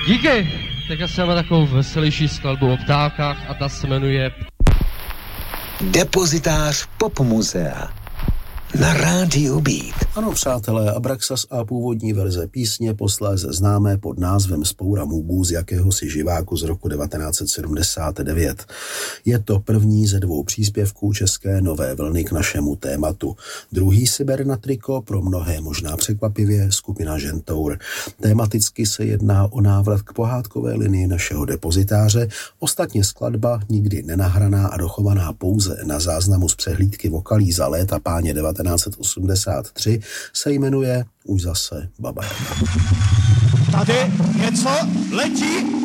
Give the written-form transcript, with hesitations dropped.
Díky! Teďka se máme takovou veselější skladbu o ptákách a ta se jmenuje Depozitář Popmuzea na rádiu Beat. Ano, přátelé, Abraxas a původní verze písně posléze známé pod názvem Spoura můgů z jakéhosi živáku z roku 1979. Je to první ze 2 příspěvků české nové vlny k našemu tématu. Druhý Siber na triko, pro mnohé možná překvapivě, skupina Žentour. Tématicky se jedná o návrat k pohádkové linii našeho depozitáře, ostatně skladba nikdy nenahraná a dochovaná pouze na záznamu z přehlídky vokalí za léta páně 1983 se jmenuje už zase Baba Jaga. Tady něco letí.